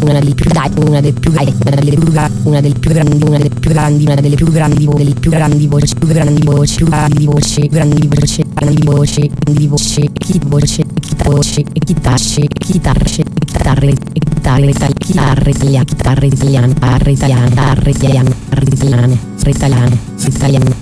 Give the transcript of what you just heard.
una delle più grandi, una delle più grandi, una delle più grandi, una delle più grandi, una delle più grandi, una delle più grandi voci, più grandi voci, più grandi voci, grandi voci, grandi voci, grandi voci, voce, chitarre, chitarre italiane, chitarre italiane, chitarre italiane,